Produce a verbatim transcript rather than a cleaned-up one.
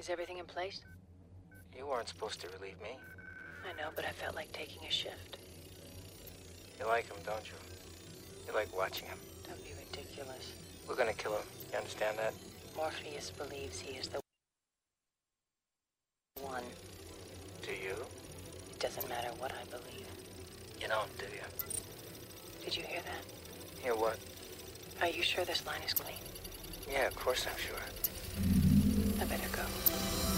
Is everything in place? You weren't supposed to relieve me. I know, but I felt like taking a shift. You like him, don't you? You like watching him. Don't be ridiculous. We're gonna kill him. You understand that? Morpheus believes he is the one. Do you? It doesn't matter what I believe. You don't, do you? Did you hear that? Hear what? Are you sure this line is clean? Yeah, of course I'm sure. I better go.